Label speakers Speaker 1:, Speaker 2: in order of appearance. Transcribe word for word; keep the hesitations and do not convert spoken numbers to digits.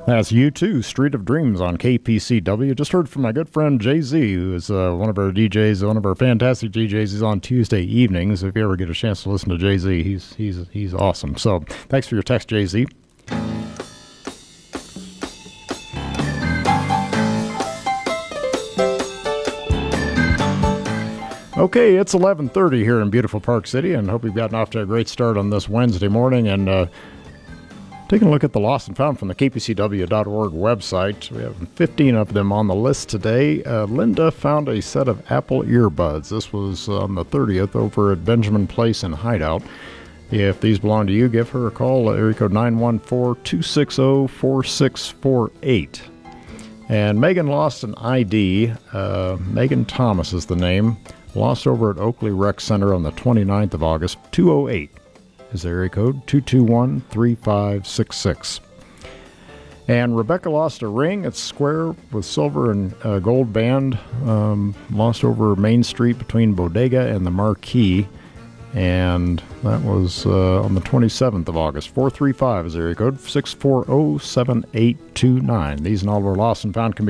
Speaker 1: That's U two, Street of Dreams on K P C W. Just heard from my good friend Jay-Z, who is uh, one of our D Js, one of our fantastic D Js. He's on Tuesday evenings. If you ever get a chance to listen to Jay-Z, he's he's he's awesome. So thanks for your text, Jay-Z. Okay, it's eleven thirty here in beautiful Park City, and hope you've gotten off to a great start on this Wednesday morning. And uh, taking a look at the lost and found from the K P C W dot org website. We have fifteen of them on the list today. Uh, Linda found a set of Apple earbuds. This was on the thirtieth over at Benjamin Place in Hideout. If these belong to you, give her a call, area code nine one four, two six zero, four six four eight. And Megan lost an I D. Uh, Megan Thomas is the name. Lost over at Oakley Rec Center on the twenty-ninth of August. two oh eight is the area code, two two one, three five six six. And Rebecca lost a ring. It's square with silver and uh, gold band. Um, lost over Main Street between Bodega and the Marquee. And that was uh, on the twenty-seventh of August. four three five is the area code, six four zero, seven eight two nine. These and all of our lost and found can be